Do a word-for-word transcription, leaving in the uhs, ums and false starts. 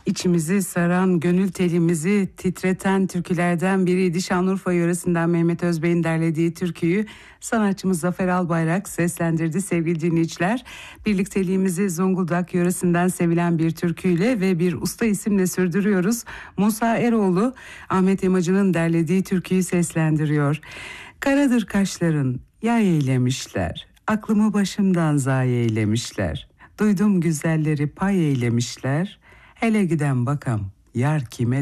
İçimizi saran, gönül telimizi titreten türkülerden biriydi. Şanlıurfa yöresinden Mehmet Özbey'in derlediği türküyü sanatçımız Zafer Albayrak seslendirdi sevgili dinleyiciler. Birlikteliğimizi Zonguldak yöresinden sevilen bir türküyle ve bir usta isimle sürdürüyoruz. Musa Eroğlu, Ahmet Yamacı'nın derlediği türküyü seslendiriyor. Karadır kaşların, yay eylemişler, aklımı başımdan zayi eylemişler. Duydum güzelleri pay eylemişler, hele giden bakam yar kime